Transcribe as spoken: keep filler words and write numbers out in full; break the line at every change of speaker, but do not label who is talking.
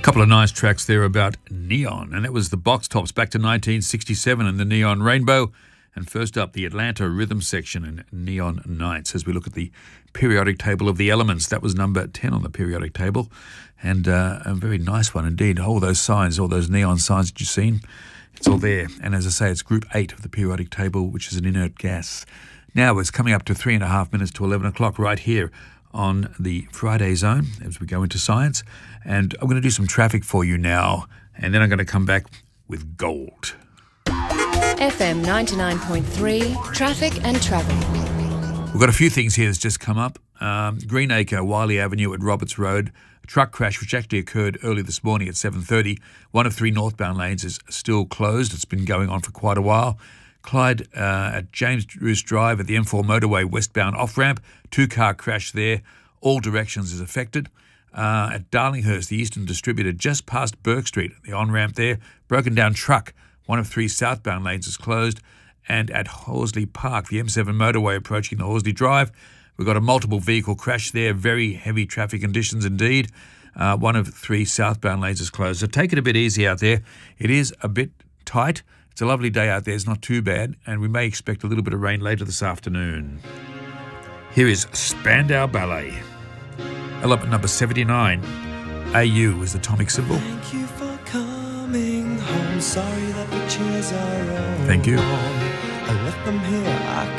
Couple of nice tracks there about Neon, and that was the Box Tops back to nineteen sixty-seven and the Neon Rainbow. And first up, the Atlanta Rhythm Section and Neon Nights as we look at the periodic table of the elements. That was number ten on the periodic table, and uh, a very nice one indeed. All those signs, all those neon signs that you've seen, it's all there. And as I say, it's group eight of the periodic table, which is an inert gas. Now it's coming up to three and a half minutes to eleven o'clock right here on the Friday Zone as we go into science. And I'm going to do some traffic for you now, and then I'm going to come back with gold.
F M ninety-nine point three, traffic and travel.
We've got a few things here that's just come up. Um, Greenacre, Wiley Avenue at Roberts Road. A truck crash which actually occurred early this morning at seven thirty. One of three northbound lanes is still closed. It's been going on for quite a while. Clyde uh, at James Roos Drive at the M four motorway westbound off-ramp. Two-car crash there. All directions is affected. Uh, at Darlinghurst, the Eastern Distributor, just past Burke Street, the on-ramp there. Broken down truck. One of three southbound lanes is closed. And at Horsley Park, the M seven motorway approaching the Horsley Drive, we've got a multiple vehicle crash there. Very heavy traffic conditions indeed. Uh, one of three southbound lanes is closed. So take it a bit easy out there. It is a bit tight. It's a lovely day out there. It's not too bad. And we may expect a little bit of rain later this afternoon. Here is Spandau Ballet. Element number seventy-nine. A U is the atomic symbol.
Thank you for coming home. Sorry that the chairs are all
Thank you.
gone. I left them here. I